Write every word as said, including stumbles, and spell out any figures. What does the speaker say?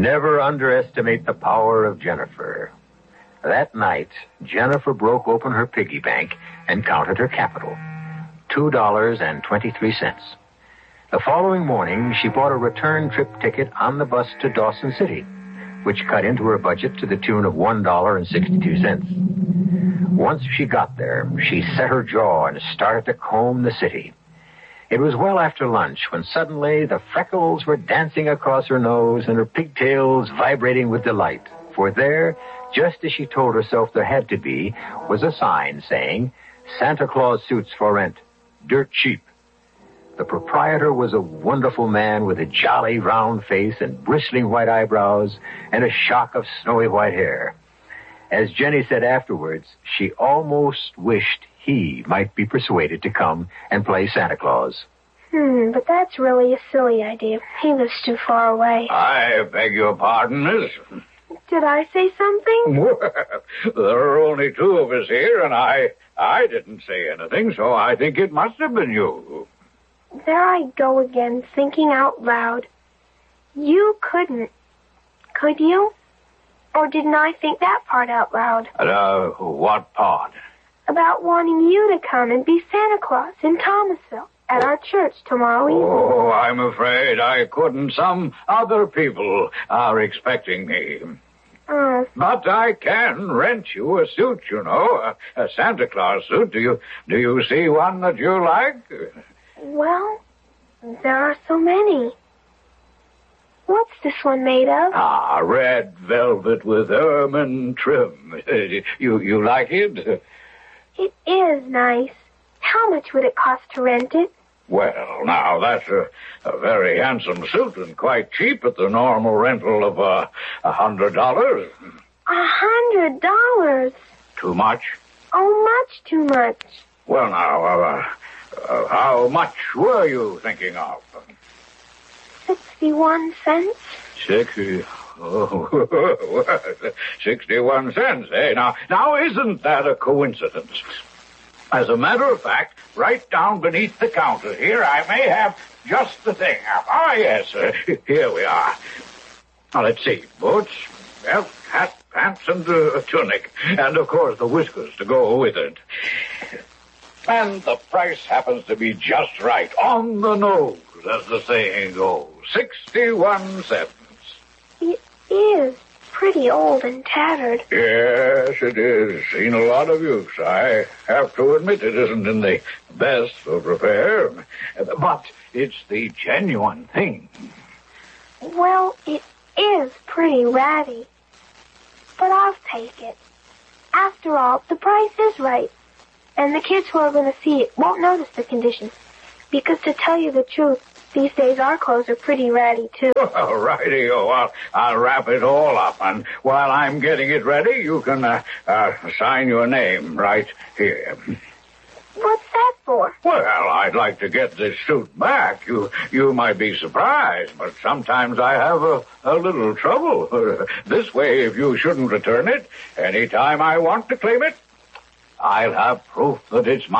Never underestimate the power of Jennifer. That night, Jennifer broke open her piggy bank and counted her capital. Two dollars and twenty-three cents. The following morning, she bought a return trip ticket on the bus to Dawson City, which cut into her budget to the tune of one dollar and sixty-two cents. Once she got there, she set her jaw and started to comb the city. It was well after lunch when suddenly the freckles were dancing across her nose and her pigtails vibrating with delight. For there, just as she told herself there had to be, was a sign saying, Santa Claus suits for rent, dirt cheap. The proprietor was a wonderful man with a jolly round face and bristling white eyebrows and a shock of snowy white hair. As Jenny said afterwards, she almost wished he might be persuaded to come and play Santa Claus. Hmm, but that's really a silly idea. He lives too far away. I beg your pardon, miss. Did I say something? Well, there are only two of us here, and I I didn't say anything, so I think it must have been you. There I go again, thinking out loud. You couldn't. Could you? Or didn't I think that part out loud? Uh, what part? About wanting you to come and be Santa Claus in Thomasville at our church tomorrow evening. Oh, I'm afraid I couldn't. Some other people are expecting me. Oh. But I can rent you a suit, you know, a, a Santa Claus suit. Do you do you see one that you like? Well, there are so many. What's this one made of? Ah, red velvet with ermine trim. You you like it? It is nice. How much would it cost to rent it? Well, now, that's a, a very handsome suit and quite cheap at the normal rental of uh, a hundred dollars. A hundred dollars? Too much? Oh, much too much. Well, now, uh, uh, how much were you thinking of? Sixty-one cents. Sixty... Oh, sixty-one cents, eh? Now, now, isn't that a coincidence? As a matter of fact, right down beneath the counter here, I may have just the thing. Ah, yes, uh, here we are. Now, let's see. Boots, belt, hat, pants, and uh, a tunic. And, of course, the whiskers to go with it. And the price happens to be just right. On the nose, as the saying goes. Sixty-one cents. It is pretty old and tattered. Yes, it is. Seen a lot of use. I have to admit it isn't in the best of repair. But it's the genuine thing. Well, it is pretty ratty. But I'll take it. After all, the price is right. And the kids who are going to see it won't notice the condition. Because to tell you the truth, these days our clothes are pretty ratty, too. All righty-o. I'll, I'll wrap it all up. And while I'm getting it ready, you can uh, uh, sign your name right here. What's that for? Well, I'd like to get this suit back. You you might be surprised, but sometimes I have a, a little trouble. Uh, this way, if you shouldn't return it, any time I want to claim it, I'll have proof that it's mine.